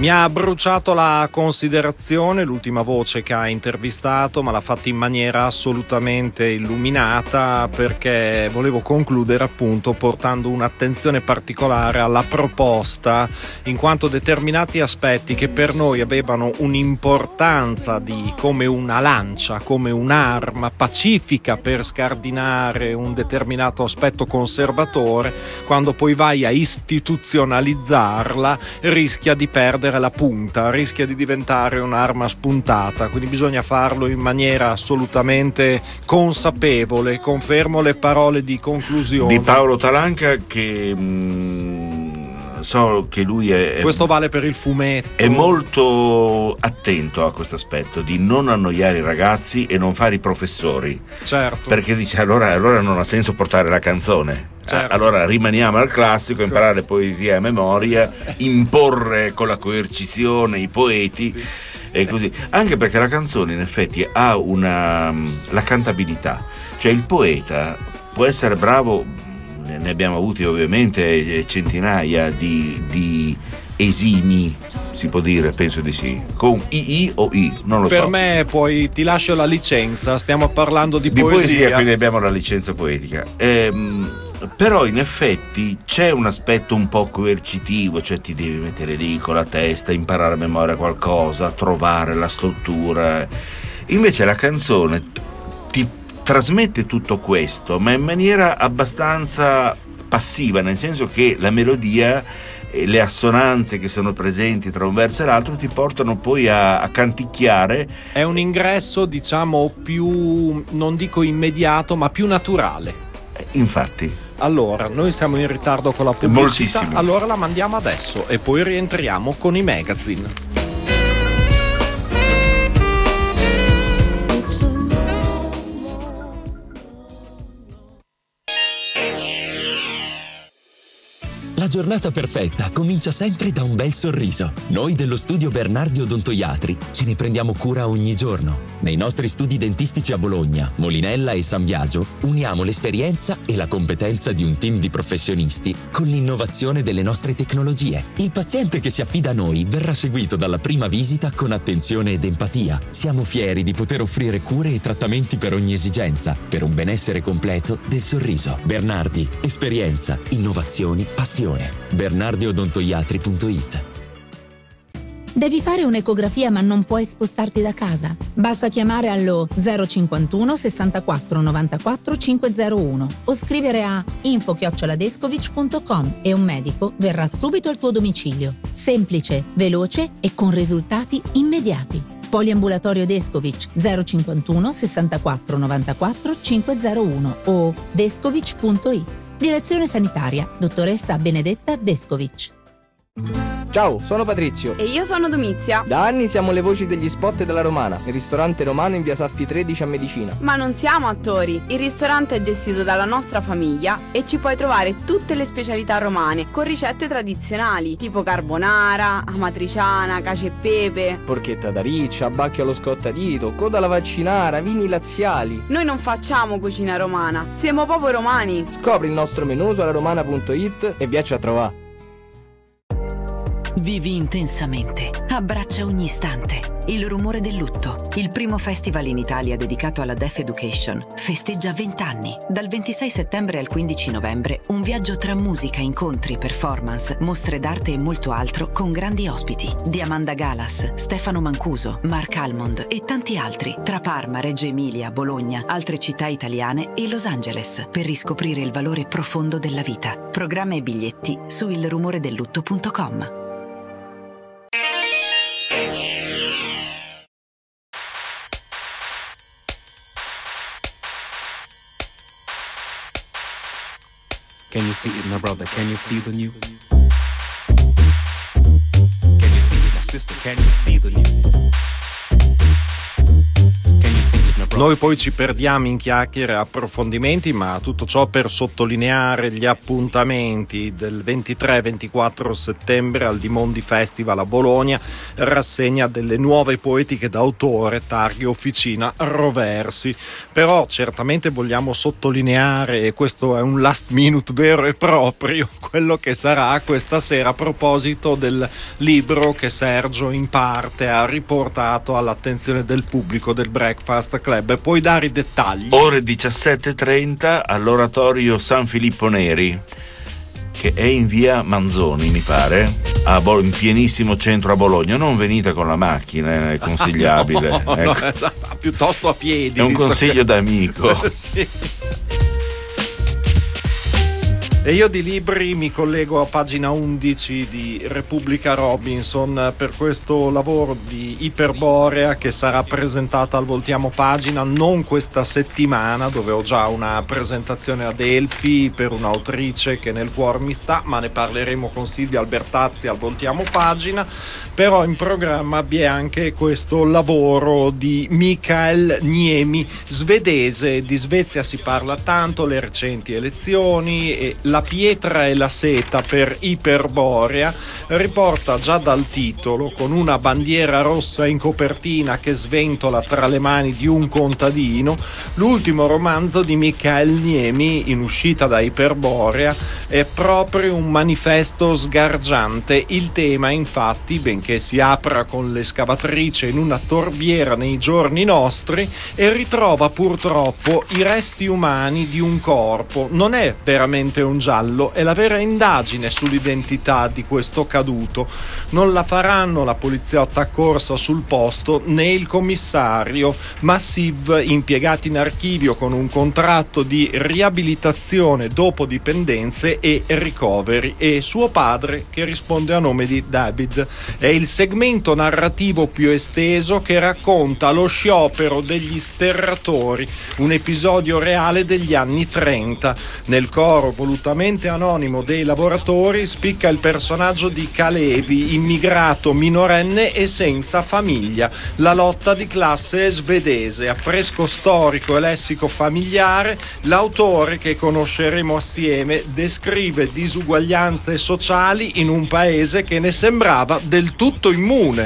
Mi ha bruciato la considerazione, l'ultima voce che ha intervistato, ma l'ha fatta in maniera assolutamente illuminata, perché volevo concludere appunto portando un'attenzione particolare alla proposta, in quanto determinati aspetti che per noi avevano un'importanza come una lancia, come un'arma pacifica per scardinare un determinato aspetto conservatore, quando poi vai a istituzionalizzarla rischia di perdere la punta, rischia di diventare un'arma spuntata, quindi bisogna farlo in maniera assolutamente consapevole. Confermo le parole di conclusione di Paolo Talanca, che so che lui questo vale per il fumetto, è molto attento a questo aspetto di non annoiare i ragazzi e non fare i professori, certo, perché dice allora non ha senso portare la canzone. Certo. Allora rimaniamo al classico, imparare poesia a memoria, imporre con la coercizione i poeti e così, anche perché la canzone in effetti ha la cantabilità, cioè il poeta può essere bravo, ne abbiamo avuti ovviamente centinaia di esimi, si può dire, penso di sì, con I o I, non lo so. Per me poi ti lascio la licenza, stiamo parlando di poesia, quindi abbiamo la licenza poetica. Però in effetti c'è un aspetto un po' coercitivo, cioè ti devi mettere lì con la testa, imparare a memoria qualcosa, trovare la struttura. Invece la canzone ti trasmette tutto questo, ma in maniera abbastanza passiva, nel senso che la melodia e le assonanze che sono presenti tra un verso e l'altro ti portano poi a canticchiare. È un ingresso, diciamo, più, non dico immediato, ma più naturale. Infatti. Allora, noi siamo in ritardo con la pubblicità, moltissimo. Allora la mandiamo adesso e poi rientriamo con i magazine. La giornata perfetta comincia sempre da un bel sorriso. Noi dello studio Bernardi Odontoiatri ce ne prendiamo cura ogni giorno. Nei nostri studi dentistici a Bologna, Molinella e San Biagio uniamo l'esperienza e la competenza di un team di professionisti con l'innovazione delle nostre tecnologie. Il paziente che si affida a noi verrà seguito dalla prima visita con attenzione ed empatia. Siamo fieri di poter offrire cure e trattamenti per ogni esigenza, per un benessere completo del sorriso. Bernardi, esperienza, innovazioni, passione. bernardiodontoiatri.it. Devi fare un'ecografia ma non puoi spostarti da casa? Basta chiamare allo 051 64 94 501 o scrivere a info@descovich.com e un medico verrà subito al tuo domicilio. Semplice, veloce e con risultati immediati. Poliambulatorio Descovich 051 64 94 501 o descovich.it. Direzione sanitaria, dottoressa Benedetta Descovich. Ciao, sono Patrizio. E io sono Domizia. Da anni siamo le voci degli spot della Romana, il ristorante romano in via Saffi 13 a Medicina. Ma non siamo attori. Il ristorante è gestito dalla nostra famiglia e ci puoi trovare tutte le specialità romane con ricette tradizionali tipo carbonara, amatriciana, cacio e pepe, porchetta da riccia, abbacchio allo scottadito, coda alla vaccinara, vini laziali. Noi non facciamo cucina romana, siamo proprio romani. Scopri il nostro menù su alaromana.it e viaci a trovare. Vivi intensamente, abbraccia ogni istante. Il rumore del lutto, il primo festival in Italia dedicato alla Deaf Education, festeggia 20 anni. Dal 26 settembre al 15 novembre, un viaggio tra musica, incontri, performance, mostre d'arte e molto altro con grandi ospiti. Di Amanda Galas, Stefano Mancuso, Mark Almond e tanti altri, tra Parma, Reggio Emilia, Bologna, altre città italiane e Los Angeles, per riscoprire il valore profondo della vita. Programma e biglietti su ilrumoredellutto.com. Can you see it, my brother? Can you see the new? Can you see it, my sister? Can you see the new? Can you see it, my Noi poi ci perdiamo in chiacchiere e approfondimenti, ma tutto ciò per sottolineare gli appuntamenti del 23-24 settembre al Dimondi Festival a Bologna, rassegna delle nuove poetiche d'autore, targhe Officina Roversi. Però certamente vogliamo sottolineare, e questo è un last minute vero e proprio, quello che sarà questa sera a proposito del libro che Sergio in parte ha riportato all'attenzione del pubblico del Breakfast Club. Puoi dare i dettagli? Ore 17:30 all'oratorio San Filippo Neri, che è in via Manzoni, mi pare, in pienissimo centro a Bologna. Non venite con la macchina, è consigliabile. No, ecco. Piuttosto a piedi. È un consiglio d'amico. Sì. E io di libri mi collego a pagina 11 di Repubblica Robinson per questo lavoro di Iperborea che sarà presentata al Voltiamo Pagina, non questa settimana, dove ho già una presentazione ad Elfi per un'autrice che nel cuore mi sta, ma ne parleremo con Silvia Albertazzi al Voltiamo Pagina. Però in programma vi è anche questo lavoro di Mikael Niemi, svedese. Di Svezia si parla tanto, le recenti elezioni, e La pietra e la seta per Iperborea riporta già dal titolo, con una bandiera rossa in copertina che sventola tra le mani di un contadino, l'ultimo romanzo di Mikael Niemi in uscita da Iperborea. È proprio un manifesto sgargiante. Il tema, infatti, benché si apra con l'escavatrice in una torbiera nei giorni nostri, e ritrova purtroppo i resti umani di un corpo. Non è veramente un giallo, è la vera indagine sull'identità di questo caduto. Non la faranno la poliziotta accorsa sul posto né il commissario, ma SIV impiegati in archivio con un contratto di riabilitazione dopo dipendenze e ricoveri, e suo padre che risponde a nome di David. È il segmento narrativo più esteso che racconta lo sciopero degli sterratori, un episodio reale degli anni 30. Nel coro volutamente anonimo dei lavoratori spicca il personaggio di Kalevi, immigrato minorenne e senza famiglia. La lotta di classe svedese, affresco storico e lessico familiare. L'autore, che conosceremo assieme, descrive disuguaglianze sociali in un paese che ne sembrava del tutto immune.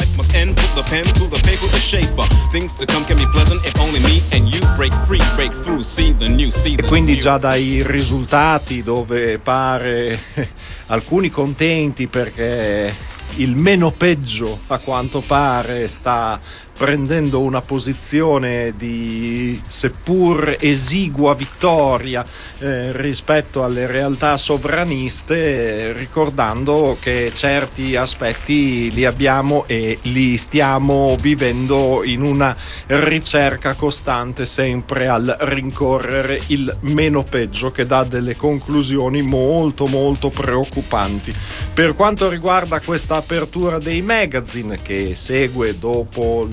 E quindi già dai risultati, dove pare alcuni contenti perché il meno peggio, a quanto pare, sta prendendo una posizione di seppur esigua vittoria rispetto alle realtà sovraniste, ricordando che certi aspetti li abbiamo e li stiamo vivendo in una ricerca costante, sempre al rincorrere il meno peggio, che dà delle conclusioni molto molto preoccupanti. Per quanto riguarda questa apertura dei magazine, che segue dopo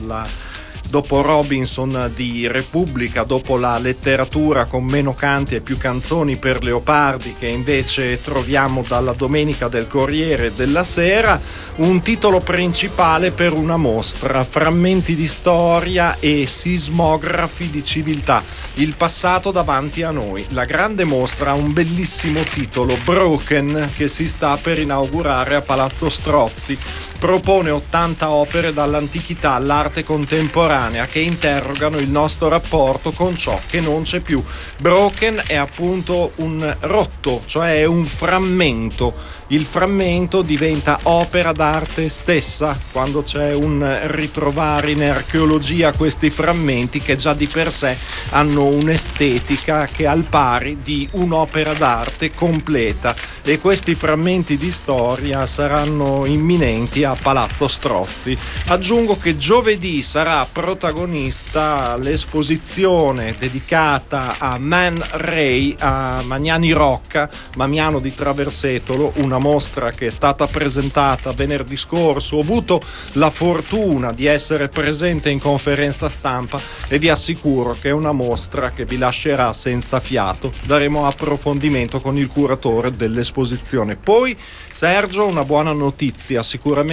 Robinson di Repubblica, dopo la letteratura con meno canti e più canzoni per Leopardi, che invece troviamo dalla domenica del Corriere della Sera, un titolo principale per una mostra: frammenti di storia e sismografi di civiltà, il passato davanti a noi. La grande mostra ha un bellissimo titolo, Broken, che si sta per inaugurare a Palazzo Strozzi. Propone 80 opere dall'antichità all'arte contemporanea che interrogano il nostro rapporto con ciò che non c'è più. Broken è appunto un rotto, cioè è un frammento. Il frammento diventa opera d'arte stessa quando c'è un ritrovare in archeologia questi frammenti, che già di per sé hanno un'estetica che è al pari di un'opera d'arte completa, e questi frammenti di storia saranno imminenti a Palazzo Strozzi. Aggiungo che giovedì sarà protagonista l'esposizione dedicata a Man Ray a Magnani Rocca, Mamiano di Traversetolo, una mostra che è stata presentata venerdì scorso. Ho avuto la fortuna di essere presente in conferenza stampa e vi assicuro che è una mostra che vi lascerà senza fiato. Daremo approfondimento con il curatore dell'esposizione. Poi, Sergio, una buona notizia: sicuramente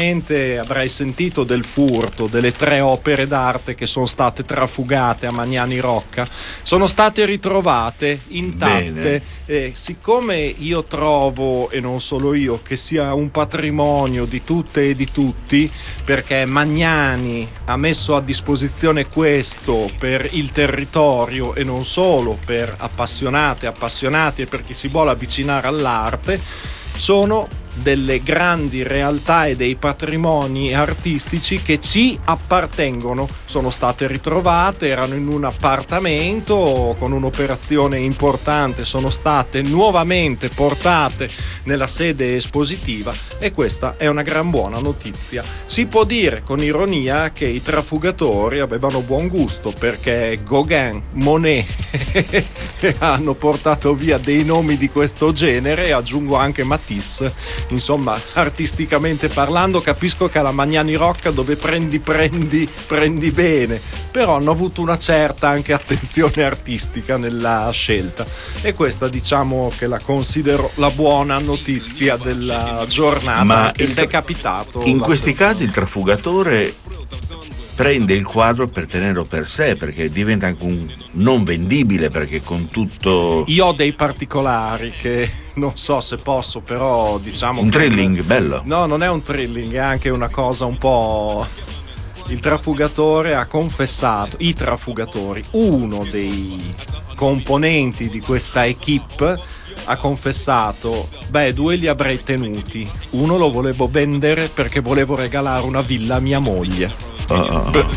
sicuramente avrai sentito del furto delle 3 opere d'arte che sono state trafugate a Magnani Rocca. Sono state ritrovate intatte. Siccome io trovo, e non solo io, che sia un patrimonio di tutte e di tutti, perché Magnani ha messo a disposizione questo per il territorio e non solo per appassionati e per chi si vuole avvicinare all'arte, sono delle grandi realtà e dei patrimoni artistici che ci appartengono. Sono state ritrovate, erano in un appartamento con un'operazione importante, sono state nuovamente portate nella sede espositiva e questa è una gran buona notizia. Si può dire con ironia che i trafugatori avevano buon gusto, perché Gauguin, Monet hanno portato via dei nomi di questo genere, e aggiungo anche Matisse. Insomma, artisticamente parlando, capisco che alla Magnani Rocca, dove prendi bene, però hanno avuto una certa anche attenzione artistica nella scelta, e questa diciamo che la considero la buona notizia della giornata. Ma se è capitato in questi casi il trafugatore prende il quadro per tenerlo per sé, perché diventa anche non vendibile, perché con tutto... Io ho dei particolari che non so se posso, però diciamo... Un thrilling bello. No, non è un thrilling, è anche una cosa un po'... Il trafugatore ha confessato, i trafugatori, uno dei componenti di questa equipe ha confessato: 2 li avrei tenuti, uno lo volevo vendere perché volevo regalare una villa a mia moglie.